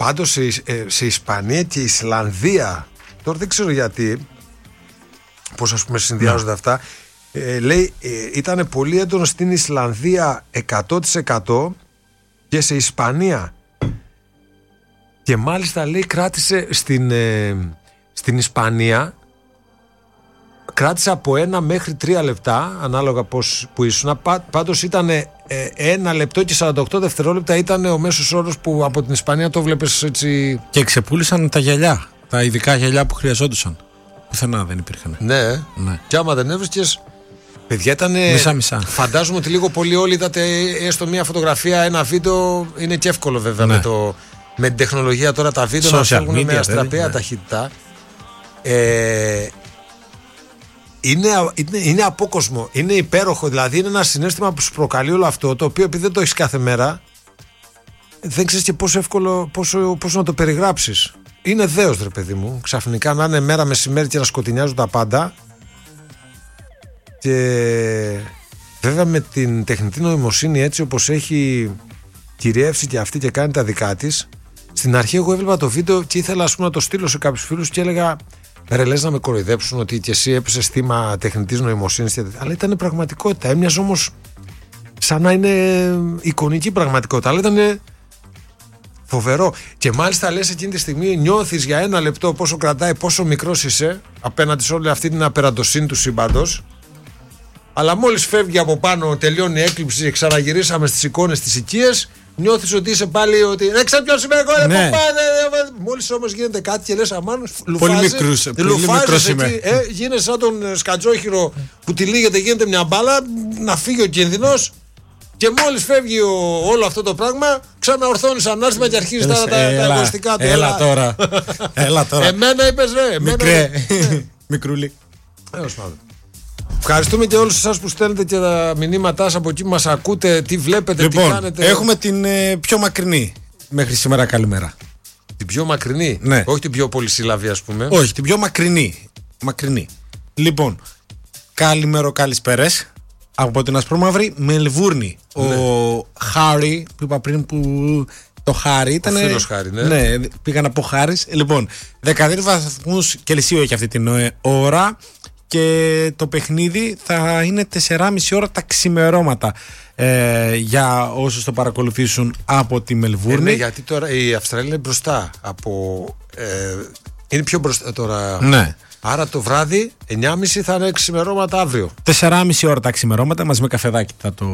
Πάντως σε Ισπανία και Ισλανδία, τώρα δεν ξέρω γιατί, πώς ας πούμε συνδυάζονται αυτά, λέει ήταν πολύ έντονο στην Ισλανδία 100% και σε Ισπανία. Και μάλιστα λέει κράτησε στην Ισπανία, κράτησε από 1 μέχρι 3 λεπτά ανάλογα που ήσουν. Πάντως ήταν 1 λεπτό και 48 δευτερόλεπτα ήταν ο μέσος όρος που από την Ισπανία το βλέπεις έτσι. Και ξεπούλησαν τα γυαλιά, τα ειδικά γυαλιά που χρειαζόντουσαν. Πουθενά δεν υπήρχαν. Ναι. Και άμα δεν έβρισκες, παιδιά, ήταν μισά-μισά. Φαντάζομαι ότι λίγο πολύ όλοι είδατε έστω μια φωτογραφία, ένα βίντεο. Είναι και εύκολο βέβαια με την τεχνολογία τώρα τα βίντεο να φεύγουν με αστραπαία ταχύτητα. Είναι απόκοσμο, είναι υπέροχο. Δηλαδή είναι ένα συναίσθημα που σου προκαλεί όλο αυτό, το οποίο επειδή δεν το έχεις κάθε μέρα, δεν ξέρεις και πόσο εύκολο, πόσο να το περιγράψεις. Είναι δέος, ρε παιδί μου. Ξαφνικά να είναι μέρα μεσημέρι και να σκοτεινιάζουν τα πάντα. Και βέβαια με την τεχνητή νοημοσύνη έτσι όπως έχει κυριεύσει και αυτή και κάνει τα δικά της. Στην αρχή εγώ έβλεπα το βίντεο και ήθελα ας πούμε να το στείλω σε κάποιους φίλους και έλεγα ρε, λες να με κοροϊδέψουν ότι και εσύ έπεσες θύμα τεχνητής νοημοσύνης. Αλλά ήταν πραγματικότητα. Έμοιαζε όμως σαν να είναι εικονική πραγματικότητα. Αλλά ήταν φοβερό. Και μάλιστα λες εκείνη τη στιγμή νιώθεις για 1 λεπτό πόσο κρατάει, πόσο μικρός είσαι απέναντι σε όλη αυτή την απεραντοσύνη του σύμπαντος. Αλλά μόλις φεύγει από πάνω, τελειώνει η έκλειψη και ξαναγυρίσαμε στις εικόνες της οικίας, νιώθεις ότι είσαι πάλι ότι δεν ξέρω ποιος είμαι εγώ, ναι. Μόλις όμως γίνεται κάτι και λες αμάν, λουφάζεις εκεί, γίνεσαι σαν τον σκατζόχυρο που τυλίγεται, γίνεται μια μπάλα, να φύγει ο κίνδυνος. Και μόλις φεύγει όλο αυτό το πράγμα, ξαναορθώνεις ανάστημα και αρχίζεις τα εγωιστικά του. Έλα τώρα. Εμένα είπες ρε. Μικρέ. Μικρούλι. Ευχαριστούμε και όλους εσάς που στέλνετε και τα μηνύματά σας από εκεί που μας ακούτε, τι βλέπετε, λοιπόν, τι κάνετε. Έχουμε την πιο μακρινή μέχρι σήμερα καλημέρα. Την πιο μακρινή, ναι. Όχι την πιο πολυσύλλαβη ας πούμε. Όχι, την πιο μακρινή. Λοιπόν, καλημέρο, καλησπέρες από την Ασπρόμαυρη Μελβούρνη. Ναι. Ο Χάρη που είπα πριν, που το Χάρη ήταν. Ο φίλος Χάρη, ναι. Ναι, πήγα να πω Χάρης. Λοιπόν, 13 βαθμούς Κελσίου έχει αυτή την ώρα. Και το παιχνίδι θα είναι 4,5 ώρα τα ξημερώματα για όσους το παρακολουθήσουν από τη Μελβούρνη. Ναι, γιατί τώρα η Αυστραλία είναι μπροστά είναι πιο μπροστά τώρα. Ναι. Άρα το βράδυ 9.30 θα είναι ξημερώματα αύριο. 4,5 ώρα τα ξημερώματα μαζί με καφεδάκι θα το...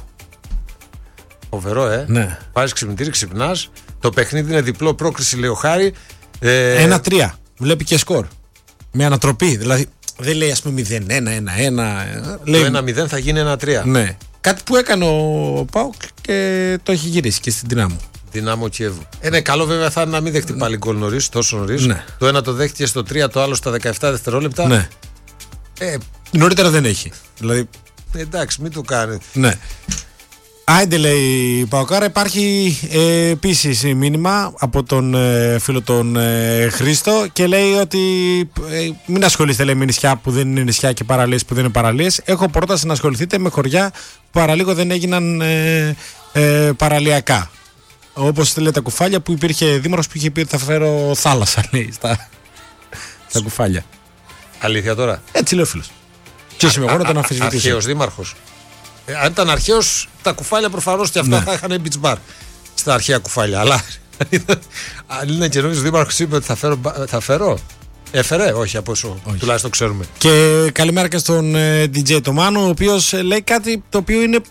Φοβερό, Ναι. Βάζεις ξυπνητήρι, ξυπνάς. Το παιχνίδι είναι διπλό πρόκριση, λέει ο Χάρη. 1-3. Βλέπει και σκορ. Με ανατροπή. Δηλαδή δεν λέει ας πούμε 0-1, 1-1. Το 1-0 θα γίνει 1-3. Ναι. Κάτι που έκανε ο ΠΑΟΚ και το έχει γυρίσει και στην Δυνάμο. Δυνάμο Κιέβου. Ναι, καλό βέβαια θα είναι να μην δεχτεί πάλι γκολ νωρίς, τόσο νωρίς. Ναι. Το ένα το δέχτηκε στο 3, το άλλο στα 17 δευτερόλεπτα. Ναι. Νωρίτερα δεν έχει. Δηλαδή... εντάξει, μην το κάνετε. Ναι. Άιντε, λέει η Παοκάρα. Υπάρχει επίσης μήνυμα από τον φίλο τον Χρήστο και λέει ότι μην ασχολείστε, λέει, με νησιά που δεν είναι νησιά και παραλίες που δεν είναι παραλίες. Έχω πρόταση να ασχοληθείτε με χωριά που παραλίγο δεν έγιναν παραλιακά. Όπως λέει τα Κουφάλια, που υπήρχε δήμαρχος που είχε πει ότι θα φέρω θάλασσα, λέει, στα Κουφάλια. Αλήθεια τώρα. Έτσι λέει ο φίλος. Και είμαι εγώ να τον αμφισβητήσω. Αρχαίος δήμαρχος. Αν ήταν αρχαίος, τα Κουφάλια προφανώς και αυτά θα είχαν beach bar στα αρχαία Κουφάλια. Αλλά αν είναι καινούργιος δήμαρχος, είπε ότι θα φέρω. Έφερε, όχι από όσο τουλάχιστον ξέρουμε. Και καλημέρα και στον DJ το Μάνο, ο οποίος λέει κάτι το οποίο είναι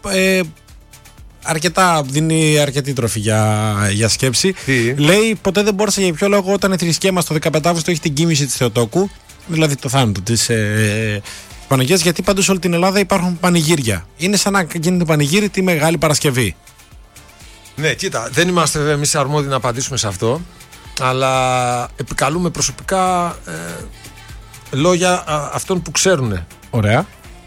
δίνει αρκετή τροφή για σκέψη. Λέει, ποτέ δεν μπόρεσα για ποιο λόγο όταν η θρησκεία μας το 15 Αύγουστο έχει την κοίμηση της Θεοτόκου, δηλαδή το θάνατο της Παναγίας, γιατί πάντως σε όλη την Ελλάδα υπάρχουν πανηγύρια. Είναι σαν να γίνεται πανηγύρι τη Μεγάλη Παρασκευή. Ναι, κοίτα, δεν είμαστε εμείς αρμόδιοι να απαντήσουμε σε αυτό, αλλά επικαλούμε προσωπικά λόγια αυτών που ξέρουν. Ωραία.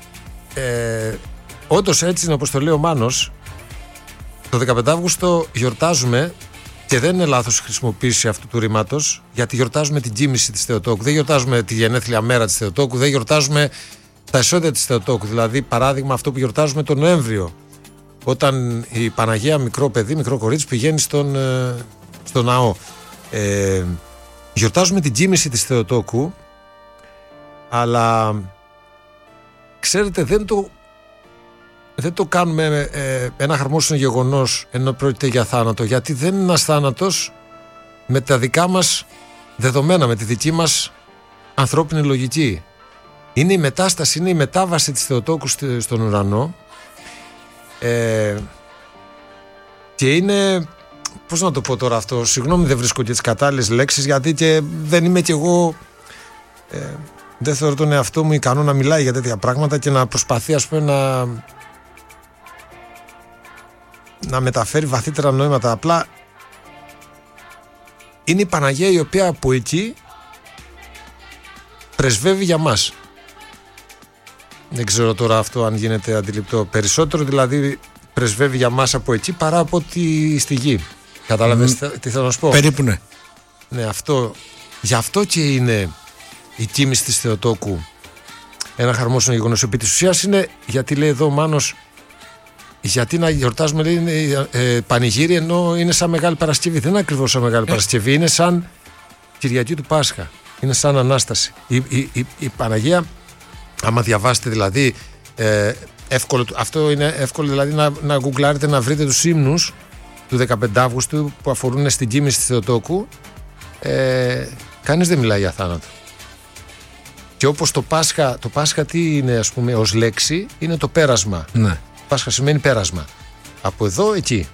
Όντως έτσι είναι, όπως το λέει ο Μάνος, το 15 Αύγουστο γιορτάζουμε, και δεν είναι λάθος η χρησιμοποίηση αυτού του ρήματος, γιατί γιορτάζουμε την κοίμηση της Θεοτόκου. Δεν γιορτάζουμε τη γενέθλια μέρα της Θεοτόκου, δεν γιορτάζουμε τα εσόδια της Θεοτόκου. Δηλαδή, παράδειγμα, αυτό που γιορτάζουμε τον Νοέμβριο, όταν η Παναγία, μικρό παιδί, μικρό κορίτσι, πηγαίνει στον ναό. Γιορτάζουμε την κοίμηση της Θεοτόκου, αλλά ξέρετε δεν το κάνουμε ένα χαρμόσυνο γεγονός ενώ πρόκειται για θάνατο, γιατί δεν είναι ένας θάνατος με τα δικά μας δεδομένα, με τη δική μας ανθρώπινη λογική. Είναι η μετάσταση, είναι η μετάβαση της Θεοτόκου στον ουρανό, και είναι, πώς να το πω τώρα αυτό, συγγνώμη δεν βρίσκω και τις κατάλληλες λέξεις, γιατί και δεν είμαι κι εγώ, δεν θεωρώ τον εαυτό μου ικανό να μιλάει για τέτοια πράγματα και να προσπαθεί, ας πούμε, να μεταφέρει βαθύτερα νοήματα. Απλά είναι η Παναγία η οποία από εκεί πρεσβεύει για μας. Δεν ξέρω τώρα αυτό αν γίνεται αντιληπτό. Περισσότερο δηλαδή πρεσβεύει για μας από εκεί παρά από ότι στη γη. Κατάλαβες τι θέλω να σου πω? Περίπου ναι. Ναι, αυτό. Γι' αυτό και είναι η κοίμηση της Θεοτόκου ένα χαρμόσυνο γεγονός. Επί της ουσίας είναι, γιατί λέει εδώ ο Μάνος, γιατί να γιορτάζουμε, λέει, πανηγύρι, ενώ είναι σαν Μεγάλη Παρασκευή. Δεν είναι ακριβώς σαν Μεγάλη Παρασκευή, είναι σαν Κυριακή του Πάσχα. Είναι σαν Ανάσταση. Η Παναγία, άμα διαβάσετε δηλαδή, αυτό είναι εύκολο δηλαδή να γκουγκλάρετε, να βρείτε τους ύμνους του 15 Αύγουστου που αφορούν στην κοίμηση της Θεοτόκου. Κανείς δεν μιλάει για θάνατο. Και όπως το Πάσχα τι είναι, ας πούμε, ως λέξη, είναι το πέρασμα. Ναι. Πάσχα σημαίνει πέρασμα. Από εδώ εκεί.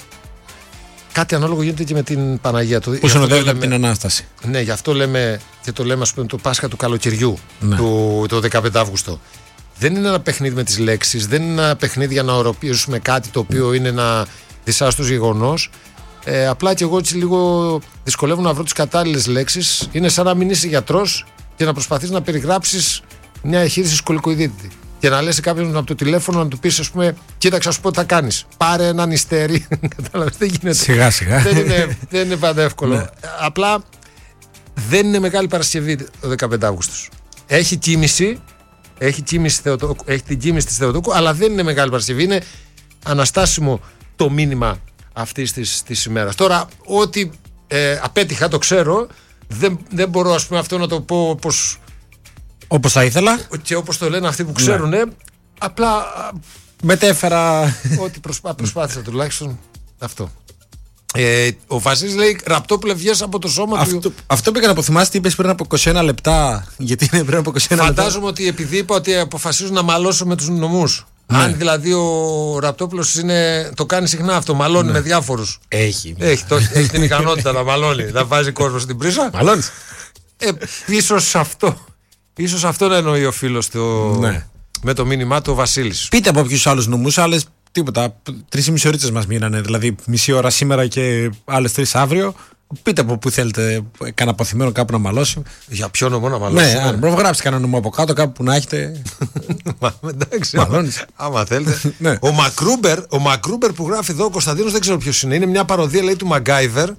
Κάτι ανάλογο γίνεται και με την Παναγία. Που συνοδεύεται από την Ανάσταση. Ναι, γι' αυτό λέμε και το λέμε, ας πούμε, το Πάσχα του καλοκαιριού, ναι, το 15 Αύγουστο. Δεν είναι ένα παιχνίδι με τις λέξεις, δεν είναι ένα παιχνίδι για να οροποιήσουμε κάτι το οποίο είναι ένα δυσάστος γεγονός. Απλά και εγώ έτσι λίγο δυσκολεύομαι να βρω τις κατάλληλες λέξεις. Είναι σαν να μην είσαι γιατρός και να προσπαθείς να περιγράψεις μια εγχείρηση σκολικοειδίτιδη. Και να λες σε κάποιον από το τηλέφωνο, να του πεις, ας πούμε, κοίταξε, ας πω τι θα κάνεις. Πάρε έναν ιστέρι. Κατάλαβες, δεν γίνεται. Σιγά σιγά. Δεν είναι πάντα εύκολο. Ναι. Απλά δεν είναι Μεγάλη Παρασκευή ο 15 Αύγουστος. Έχει κοίμηση. Έχει την κοίμηση της Θεοτόκου, αλλά δεν είναι Μεγάλη Παρασκευή. Είναι αναστάσιμο το μήνυμα αυτής της ημέρας. Τώρα, ό,τι απέτυχα, το ξέρω. Δεν μπορώ, ας πούμε, αυτό να το πω όπως θα ήθελα. Και όπως το λένε αυτοί που ξέρουν. Ναι. Απλά μετέφερα. Ό,τι προσπάθησα τουλάχιστον αυτό. Ο Βασίλης λέει, Ραπτόπουλε, βγες από το σώμα του. Αυτό πήγα να αποθυμάσαι τι είπες πριν από 21 λεπτά. Γιατί είναι πριν από 21 λεπτά. Φαντάζομαι ότι επειδή είπα ότι αποφασίζω να μαλώσω με τους νομούς. Ναι. Αν δηλαδή ο Ραπτόπουλος το κάνει συχνά αυτό, μαλώνει, ναι, με διάφορους. Έχει την ικανότητα να μαλώνει, να βάζει κόσμο στην πρίζα. Μαλώνει. Ίσως αυτό να εννοεί ο φίλος του, ναι, με το μήνυμά του ο Βασίλης. Πείτε από ποιους άλλους νομούς, άλλες τίποτα. 3,5 ώρες μας μείνανε, δηλαδή μισή ώρα σήμερα και άλλες 3 αύριο. Πείτε από πού θέλετε, κανένα αποθυμένο κάπου να μαλώσει. Για ποιο νομό να μαλώσει? Ναι, αν προγράψει κανένα νομό από κάτω, κάπου που να έχετε. Εντάξει, άμα θέλετε. Ναι. Ο Μακρούμπερ που γράφει εδώ, ο Κωνσταντίνος, δεν ξέρω ποιος είναι. Είναι μια παροδία, λέει, του Μαγκάιβερ.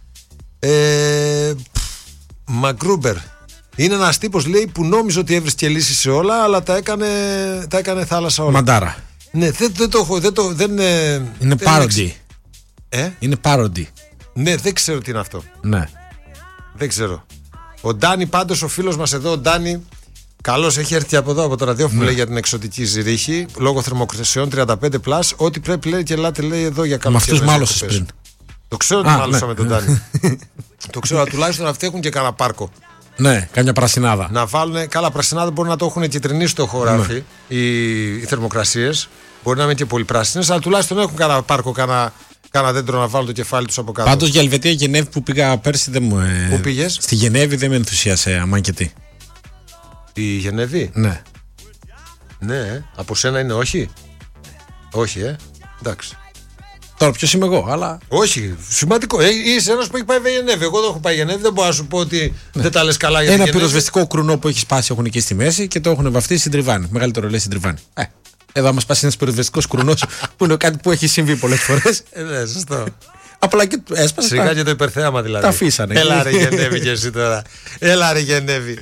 Μακρούμπερ. Είναι ένας τύπος, λέει, που νόμιζε ότι έβρισκε λύση σε όλα, αλλά τα έκανε θάλασσα όλα. Μαντάρα. Ναι, δεν το έχω. Είναι πάροντι. Είναι πάροντι. Ναι, δεν ξέρω τι είναι αυτό. Ναι. Δεν ξέρω. Ο Ντάνι, πάντως, ο φίλος μας εδώ, ο Ντάνι, καλώς, έχει έρθει από εδώ, από το ραδιόφωνο, ναι, λέει, για την εξωτική Ζηρίχη, λόγω θερμοκρασιών 35+. Ό,τι πρέπει, λέει, και ελάτε, λέει, εδώ για καλοκαίρι. Με αυτούς μάλωσες πριν. Το ξέρω ότι μάλωσα, ναι, με τον Ντάνι. Το ξέρω, αλλά τουλάχιστον αυτοί έχουν και κανένα πάρκο. Ναι, κάμια πρασινάδα. Να βάλουν. Καλά, πρασινάδα μπορεί να το έχουν κυτρινίσει το χωράφι, ναι, οι θερμοκρασίες. Μπορεί να είναι και πολύ πράσινες, αλλά τουλάχιστον έχουν κανένα πάρκο, κανένα δέντρο να βάλουν το κεφάλι τους από κάτω. Πάντως για Ελβετία, Γενέβη που πήγα πέρσι δεν μου. Πού πήγες? Στη Γενέβη δεν με ενθουσίασε, αμάν και τι. Η Γενέβη? Ναι. Ναι, από σένα είναι όχι. Όχι, εντάξει. Τώρα ποιος είμαι εγώ, αλλά. Όχι, σημαντικό. Είσαι ένας που έχει πάει Γενέβη. Εγώ δεν έχω πάει Γενέβη, δεν μπορώ να σου πω ότι δεν τα λες καλά για ένα πυροσβεστικό κρουνό που έχει σπάσει έχουν εκεί στη μέση και το έχουν βαφτίσει στην Τριβάνη. Μεγαλύτερο λέει στην Τριβάνη. Εδώ άμα σπάσει ένας πυροσβεστικός κρουνός που είναι κάτι που έχει συμβεί πολλές φορές. Ναι, σωστό. Απλά και έσπασε. Σιγά και το υπερθέαμα δηλαδή. Τα αφήσανε. Έλα ρε Γενέβη και εσύ τώρα. Έλα ρε Γενέβη.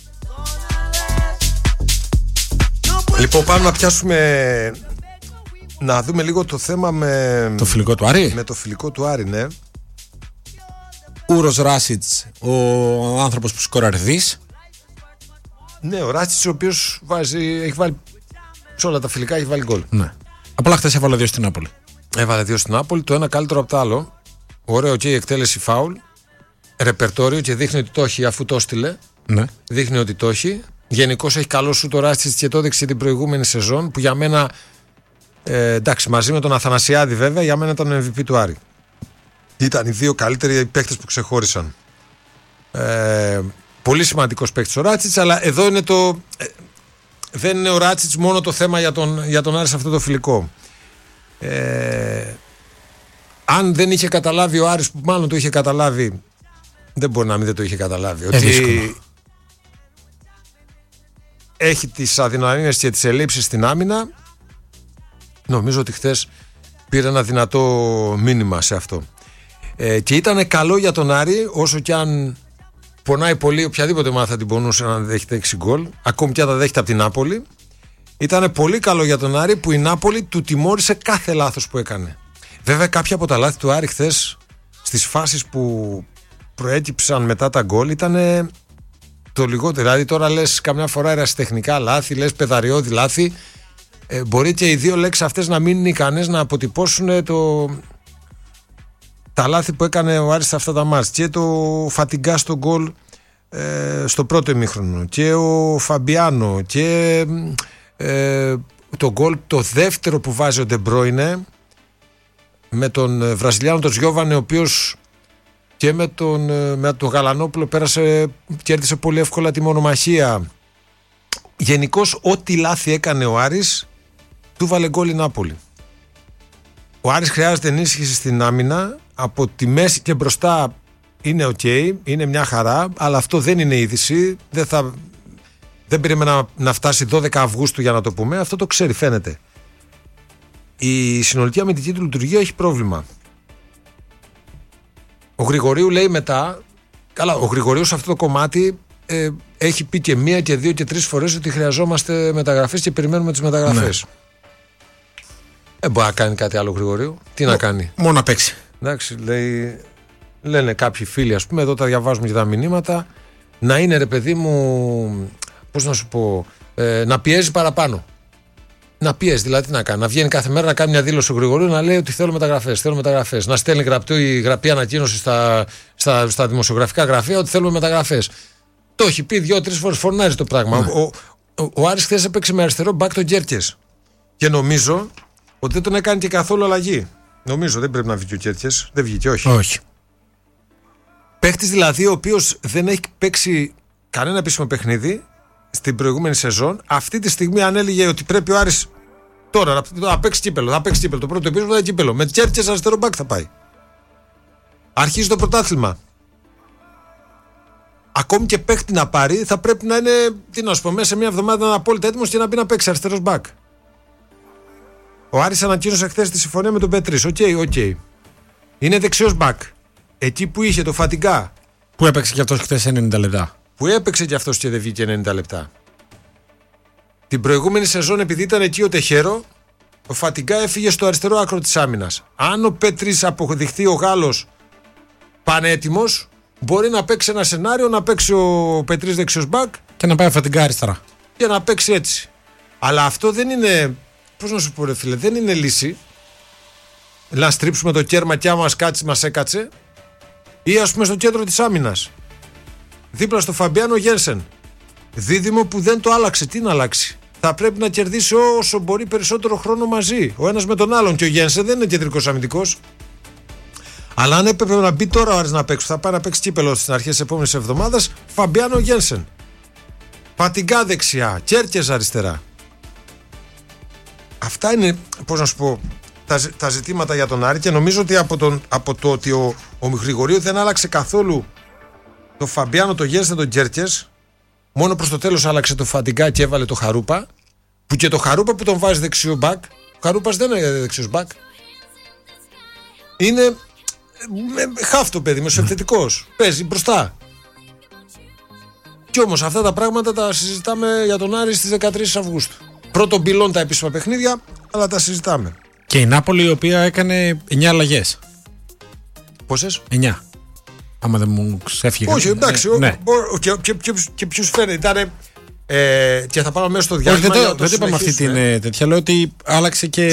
Λοιπόν, πάμε να πιάσουμε. Να δούμε λίγο το θέμα με το φιλικό του Άρη. Με το φιλικό του Άρη, ναι. Ούρος Ράσιτς, ο άνθρωπος που σκοραρδείς. Ναι, ο Ράσιτς, ο οποίος έχει βάλει σε όλα τα φιλικά, έχει βάλει γκολ. Ναι. Απλά χθες έβαλε 2 στην Νάπολη. Έβαλε 2 στην Νάπολη, το ένα καλύτερο από το άλλο. Ωραίο και η εκτέλεση φάουλ. Ρεπερτόριο και δείχνει ότι το έχει αφού το έστειλε. Ναι. Δείχνει ότι το έχει. Γενικώς έχει καλό σου το Ράσιτς και το έδειξε την προηγούμενη σεζόν που για μένα. Εντάξει, μαζί με τον Αθανασιάδη βέβαια, για μένα ήταν ο MVP του Άρη. Ήταν οι δύο καλύτεροι παίκτες που ξεχώρισαν. Πολύ σημαντικός παίκτης ο Ράσιτς, αλλά εδώ είναι δεν είναι ο Ράσιτς μόνο το θέμα για τον Άρη σε αυτό το φιλικό. Αν δεν είχε καταλάβει ο Άρης, που μάλλον το είχε καταλάβει, δεν μπορεί να μην δεν το είχε καταλάβει, ότι δύσκολο. έχει τις αδυναμίες και τις ελλείψεις στην άμυνα. Νομίζω ότι χθες πήρε ένα δυνατό μήνυμα σε αυτό. Και ήταν καλό για τον Άρη, όσο κι αν πονάει πολύ, οποιαδήποτε ομάδα θα την πονούσε να δέχεται 6 γκολ, ακόμη και αν τα δέχεται από την Νάπολη. Ήταν πολύ καλό για τον Άρη που η Νάπολη του τιμώρησε κάθε λάθος που έκανε. Βέβαια, κάποια από τα λάθη του Άρη χθες, στις φάσεις που προέκυψαν μετά τα γκολ, ήταν το λιγότερο. Δηλαδή, τώρα λες καμιά φορά ερασιτεχνικά λάθη, λες πεδαριώδη λάθη. Μπορεί και οι δύο λέξεις αυτές να μην είναι ικανές να αποτυπώσουν τα λάθη που έκανε ο Άρης σε αυτά τα μάτς. Και το Φατιγκά στο γκολ στο πρώτο ημίχρονο, και ο Φαμπιάνο, και το γκολ το δεύτερο που βάζει ο Ντεμπρόινε με τον Βραζιλιάνο τον Γιόβανε, ο οποίος και με τον Γαλανόπουλο κέρδισε πολύ εύκολα τη μονομαχία. Γενικώς ό,τι λάθη έκανε ο Άρης του βάλε γκολ η Νάπολη. Ο Άρης χρειάζεται ενίσχυση στην άμυνα. Από τη μέση και μπροστά είναι ok, είναι μια χαρά, αλλά αυτό δεν είναι είδηση. Δεν περίμενα να φτάσει 12 Αυγούστου για να το πούμε. Αυτό το ξέρει, φαίνεται. Η συνολική αμυντική του λειτουργία έχει πρόβλημα. Ο Γρηγορίου λέει μετά. Καλά, ο Γρηγορίου σε αυτό το κομμάτι έχει πει και 1 και 2 και 3 φορές ότι χρειαζόμαστε μεταγραφές και περιμένουμε τις μεταγραφές. Ναι. Μπορεί να κάνει κάτι άλλο Γρηγορίου. Τι να κάνει. Μόνο να παίξει. Εντάξει, λένε κάποιοι φίλοι, ας πούμε, εδώ τα διαβάζουμε και τα μηνύματα, να είναι, ρε παιδί μου, πώς να σου πω, να πιέζει παραπάνω. Να πιέζει, δηλαδή τι να κάνει. Να βγαίνει κάθε μέρα να κάνει μια δήλωση ο Γρηγορίου, να λέει ότι θέλω μεταγραφές. Να στέλνει γραπτή ανακοίνωση στα δημοσιογραφικά γραφεία ότι θέλουμε μεταγραφές. Το έχει πει 2-3 φορές, φωνάζει το πράγμα. Ναι. Ο Άρης χθες έπαιξε με αριστερό μπακ τον Γκέρκες. Και νομίζω ότι δεν τον έκανε και καθόλου αλλαγή. Νομίζω δεν πρέπει να βγει ο Κέρκες. Δεν βγήκε, όχι. Παίχτης δηλαδή ο οποίος δεν έχει παίξει κανένα επίσημο παιχνίδι στην προηγούμενη σεζόν. Αυτή τη στιγμή αν έλεγε ότι πρέπει ο Άρης τώρα να παίξει κύπελο, θα παίξει κύπελο. Το πρώτο επίσημο θα είναι κύπελο. Με Κέρκες αριστερό μπακ θα πάει. Αρχίζει το πρωτάθλημα. Ακόμη και παίχτη να πάρει θα πρέπει να είναι, τι να σου πω, μέσα σε μια εβδομάδα να είναι απόλυτα έτοιμος και να μπει να παίξει αριστερός μπακ. Ο Άρης ανακοίνωσε χθες τη συμφωνία με τον Πετρίς. Οκ. Είναι δεξιός μπακ. Εκεί που είχε το Φατιγκά. Που έπαιξε και αυτός χθες 90 λεπτά. Που έπαιξε και αυτός και δεν βγήκε 90 λεπτά. Την προηγούμενη σεζόν, επειδή ήταν εκεί ο Τεχέρο, ο Φατιγκά έφυγε στο αριστερό άκρο της άμυνας. Αν ο Πετρίς αποδειχθεί ο Γάλλος πανέτοιμος, μπορεί να παίξει ένα σενάριο, να παίξει ο Πετρίς δεξιός μπακ και να πάει ο Φατιγκά αριστερά. Και να παίξει έτσι. Αλλά αυτό δεν είναι. Πώς να σου πω, ρε φίλε, δεν είναι λύση. Να στρίψουμε το κέρμα και άμα μας κάτσει, μας έκατσε. Ή ας πούμε στο κέντρο της άμυνας. Δίπλα στο Φαμπιάνο Γένσεν. Δίδυμο που δεν το άλλαξε. Τι να αλλάξει. Θα πρέπει να κερδίσει όσο μπορεί περισσότερο χρόνο μαζί. Ο ένας με τον άλλον. Και ο Γένσεν δεν είναι κεντρικός αμυντικός. Αλλά αν έπρεπε να μπει τώρα ο Άρης να παίξει, θα πάει να παίξει κύπελο στις αρχές της επόμενης εβδομάδας. Φαμπιάνο Γένσεν. Φατιγκά δεξιά. Κέρκες αριστερά. Αυτά είναι, πώς να σου πω, τα ζητήματα για τον Άρη και νομίζω ότι από το ότι ο Γρηγορίου δεν άλλαξε καθόλου το Φαμπιάνο, το Γένσεν, τον Κέρκες, μόνο προς το τέλος άλλαξε το Φατιγκά και έβαλε το Χαρούπα, που και το Χαρούπα που τον βάζει δεξιό μπακ, ο Χαρούπας δεν είναι δεξιός μπακ, είναι χάφτο παιδί, μεσοεπιθετικός, παίζει μπροστά. Κι όμως αυτά τα πράγματα τα συζητάμε για τον Άρη στις 13 Αυγούστου. Πρώτον πυλών τα επίσημα παιχνίδια, αλλά τα συζητάμε. Και η Νάπολη η οποία έκανε 9 αλλαγές. Πόσες? 9. άμα δεν μου ξέφυγε. Όχι, εντάξει. Ναι. Και ποιους φαίνεται, ήταν. Και θα πάμε μέσα στο διάλειμμα. Δεν είπαμε αυτή την τέτοια. Λέω ότι άλλαξε και.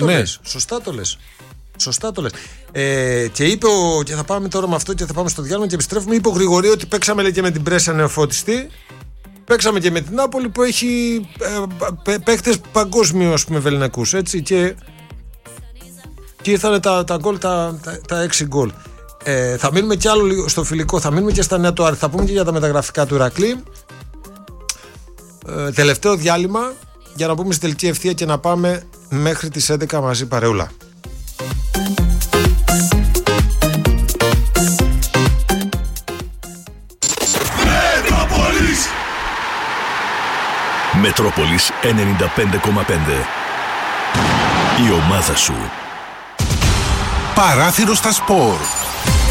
Σωστά το λες. Και είπε και θα πάμε τώρα με αυτό και θα πάμε στο διάλειμμα και επιστρέφουμε. Είπε ο Γρηγορίου ότι παίξαμε, λέει, και με την Πρέσσα νεοφώτιστη. Παίξαμε και με την Νάπολη που έχει παίχτες παγκόσμιου, ας πούμε, βεληνικούς, έτσι, και ήρθανε τα γκολ, τα 6 γκολ. Θα μείνουμε κι άλλο λίγο στο φιλικό, θα μείνουμε και στα νέα του Άρη, θα πούμε και για τα μεταγραφικά του Ηρακλή. Τελευταίο διάλειμμα για να πούμε στη τελική ευθεία και να πάμε μέχρι τις 11 μαζί παρεούλα. Μετρόπολης 95,5. Η ομάδα σου. Παράθυρο στα σπορ.